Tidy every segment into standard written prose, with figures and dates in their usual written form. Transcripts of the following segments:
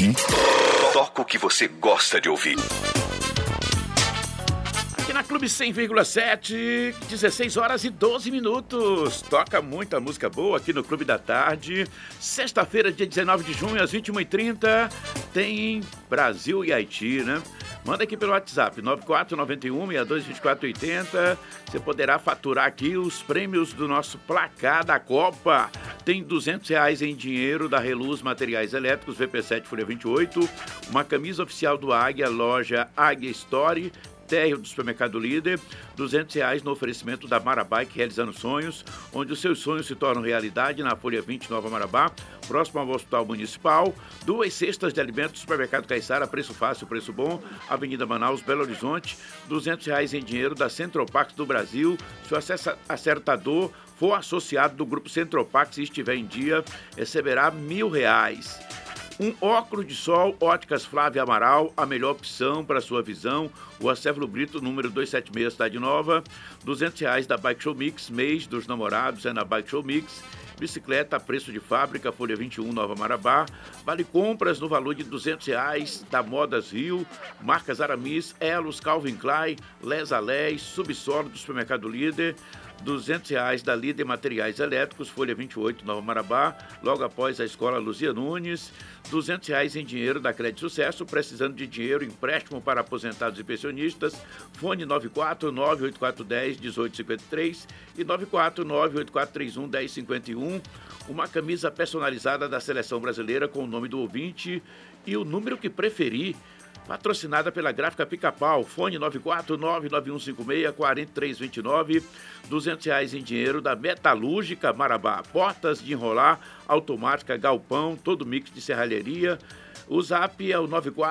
aqui. Toca o que você gosta de ouvir. Aqui na Clube 100,7, 16 horas e 12 minutos. Toca muita música boa aqui no Clube da Tarde. Sexta-feira, dia 19 de junho, às 21h30, tem Brasil e Haiti, né? Manda aqui pelo WhatsApp, 9491-622480. Você poderá faturar aqui os prêmios do nosso placar da Copa. Tem R$200 em dinheiro da Reluz Materiais Elétricos, VP7 Folha 28. Uma camisa oficial do Águia, loja Águia Store, térreo do Supermercado Líder, R$200 no oferecimento da Marabike, realizando sonhos, onde os seus sonhos se tornam realidade, na Folha 20, Nova Marabá, próximo ao Hospital Municipal. 2 cestas de alimentos, Supermercado Caiçara, preço fácil, preço bom, Avenida Manaus, Belo Horizonte, R$200 em dinheiro da Centropax do Brasil. Se o acertador for associado do Grupo Centropax e estiver em dia, receberá R$1.000. Um óculos de sol, Óticas Flávia Amaral, a melhor opção para a sua visão. O Acéfalo Brito, número 276, Cidade Nova. R$200 da Bike Show Mix, mês dos namorados, é na Bike Show Mix. Bicicleta, preço de fábrica, Folha 21, Nova Marabá. Vale compras no valor de R$200 da Modas Rio. Marcas Aramis, Elos, Calvin Klein, Les Alés, Subsolo do Supermercado Líder. R$200 da Líder Materiais Elétricos, Folha 28, Nova Marabá, logo após a Escola Luzia Nunes. R$200 em dinheiro da Crédito Sucesso, precisando de dinheiro, empréstimo para aposentados e pensionistas. Fone 94984101853 e 94984311051. Uma camisa personalizada da Seleção Brasileira com o nome do ouvinte e o número que preferir. Patrocinada pela Gráfica Pica-Pau, fone 94991564329, R$200 em dinheiro da Metalúrgica Marabá, portas de enrolar, automática, galpão, todo mix de serralheria. O zap é o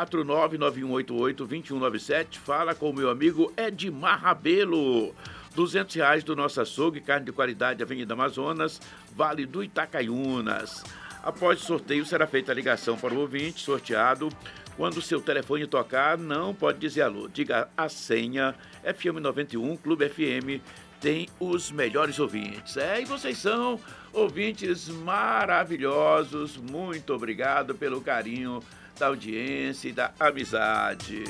94991882197, fala com o meu amigo Edmar Rabelo. R$200 do nosso açougue, carne de qualidade, Avenida Amazonas, Vale do Itacaiunas. Após o sorteio, será feita a ligação para o ouvinte sorteado. Quando o seu telefone tocar, não pode dizer alô. Diga a senha, FM 91, Clube FM, tem os melhores ouvintes. E vocês são ouvintes maravilhosos. Muito obrigado pelo carinho da audiência e da amizade.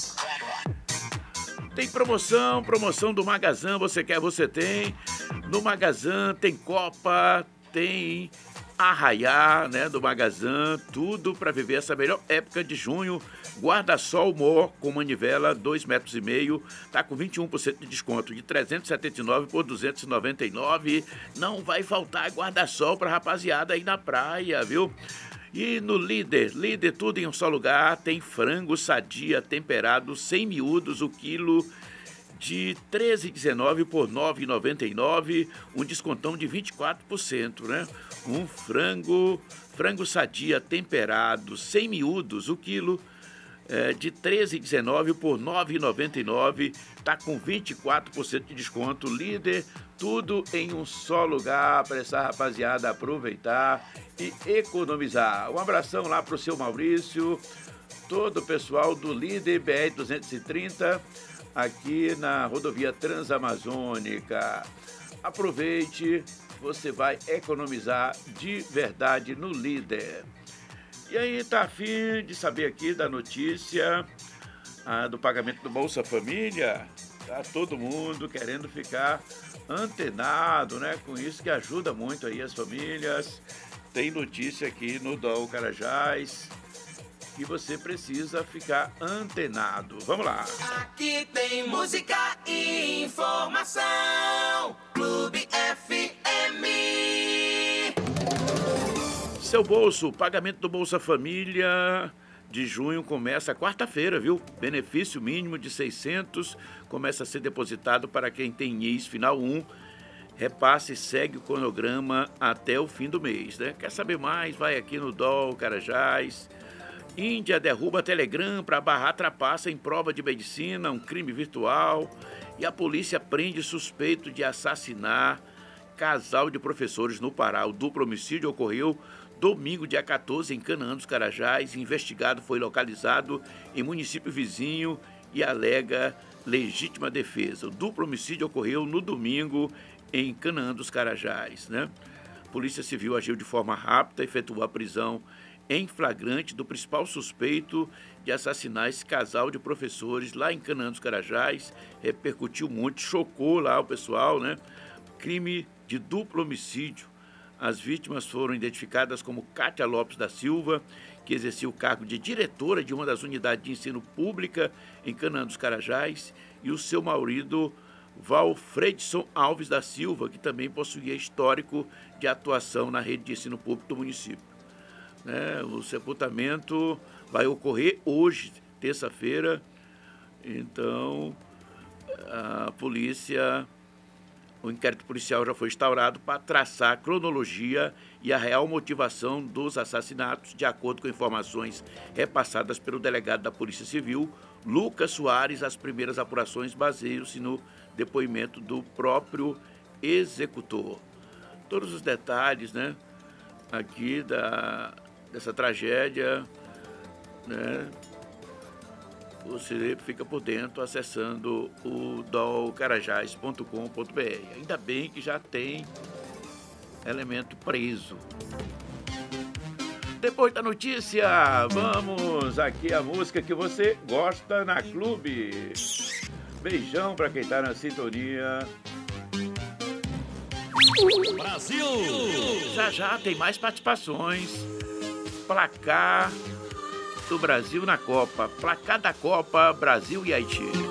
Tem promoção do Magazan, você quer, você tem. No Magazan tem Copa, tem Arraiá, né, do Magazan, tudo para viver essa melhor época de junho. Guarda-sol Mor com manivela, 2,5 metros, tá com 21% de desconto, de 379 por 299. Não vai faltar guarda-sol para rapaziada aí na praia, viu? E no Líder tudo em um só lugar, tem frango sadia temperado, 100 miúdos o quilo, de R$ 13,19 por R$ 9,99, um descontão de 24%, né? Um frango sadia temperado, 100 miúdos o quilo, de R$ 13,19 por R$ 9,99, tá com 24% de desconto. Líder, tudo em um só lugar para essa rapaziada aproveitar e economizar. Um abração lá pro seu Maurício, todo o pessoal do Líder BR 230, aqui na rodovia Transamazônica. Aproveite, você vai economizar de verdade no Líder. E aí, tá afim de saber aqui da notícia do pagamento do Bolsa Família? Tá todo mundo querendo ficar antenado, né? Com isso que ajuda muito aí as famílias. Tem notícia aqui no DOL Carajás que você precisa ficar antenado. Vamos lá. Aqui tem música e informação. Clube FM. Seu bolso, pagamento do Bolsa Família de junho começa quarta-feira, viu? Benefício mínimo de 600 começa a ser depositado para quem tem IES final 1. Repasse segue o cronograma até o fim do mês, né? Quer saber mais? Vai aqui no DOL Carajás. Índia derruba Telegram para barrar trapaça em prova de medicina, um crime virtual. E a polícia prende suspeito de assassinar casal de professores no Pará. O duplo homicídio ocorreu domingo, dia 14, em Canaã dos Carajás. Investigado foi localizado em município vizinho e alega legítima defesa. O duplo homicídio ocorreu no domingo em Canaã dos Carajás, né? A Polícia Civil agiu de forma rápida, efetuou a prisão em flagrante do principal suspeito de assassinar esse casal de professores lá em Canaã dos Carajás. Repercutiu muito, chocou lá o pessoal, né? Crime de duplo homicídio. As vítimas foram identificadas como Cátia Lopes da Silva, que exercia o cargo de diretora de uma das unidades de ensino pública em Canaã dos Carajás, e o seu marido Valfredson Alves da Silva, que também possuía histórico de atuação na rede de ensino público do município. O sepultamento vai ocorrer hoje, terça-feira. Então, o inquérito policial já foi instaurado para traçar a cronologia e a real motivação dos assassinatos, de acordo com informações repassadas pelo delegado da Polícia Civil, Lucas Soares. As primeiras apurações baseiam-se no depoimento do próprio executor. Todos os detalhes, aqui dessa tragédia, você fica por dentro acessando o dolcarajás.com.br. Ainda bem que já tem elemento preso. Depois da notícia, vamos aqui a música que você gosta na Clube. Beijão pra quem tá na sintonia. Brasil! Já tem mais participações. Placar do Brasil na Copa. Placar da Copa, Brasil e Haiti.